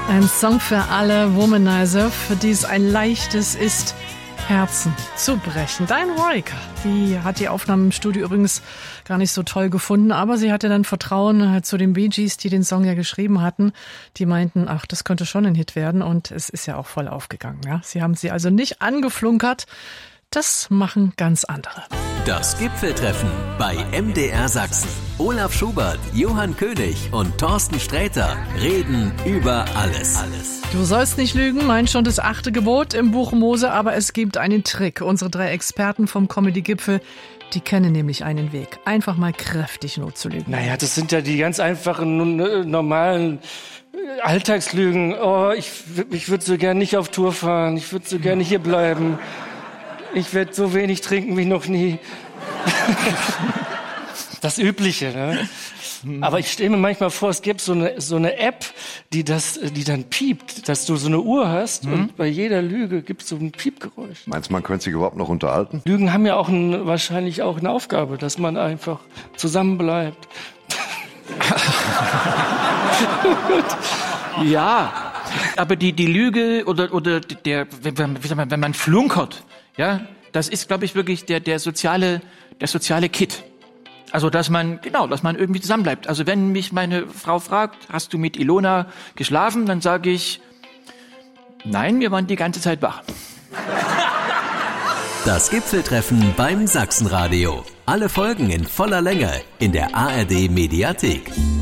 Ein Song für alle Womanizer, für die es ein leichtes ist, Herzen zu brechen. Diane Warwick, die hat die Aufnahmen im Studio übrigens gar nicht so toll gefunden, aber sie hatte dann Vertrauen zu den Bee Gees, die den Song ja geschrieben hatten. Die meinten, ach, das könnte schon ein Hit werden, und es ist ja auch voll aufgegangen. Ja? Sie haben sie also nicht angeflunkert. Das machen ganz andere. Das Gipfeltreffen bei MDR Sachsen. Olaf Schubert, Johann König und Thorsten Sträter reden über alles. Du sollst nicht lügen, meint schon das 8. Gebot im Buch Mose, aber es gibt einen Trick. Unsere 3 Experten vom Comedy-Gipfel, die kennen nämlich einen Weg. Einfach mal kräftig Not zu lügen. Naja, das sind ja die ganz einfachen, normalen Alltagslügen. Oh, ich würde so gern nicht auf Tour fahren. Ich würde so gerne hier bleiben. Ich werde so wenig trinken wie noch nie. Das Übliche, ne? Aber ich stelle mir manchmal vor, es gibt so eine App, die dann piept, dass du so eine Uhr hast und bei jeder Lüge gibt es so ein Piepgeräusch. Meinst du, man könnte sich überhaupt noch unterhalten? Lügen haben ja auch wahrscheinlich auch eine Aufgabe, dass man einfach zusammenbleibt. Ja, aber die Lüge oder wenn man flunkert, ja, das ist, glaube ich, wirklich der soziale Kit. Also, dass man irgendwie zusammenbleibt. Also, wenn mich meine Frau fragt, hast du mit Ilona geschlafen, dann sage ich, nein, wir waren die ganze Zeit wach. Das Gipfeltreffen beim Sachsenradio. Alle Folgen in voller Länge in der ARD Mediathek.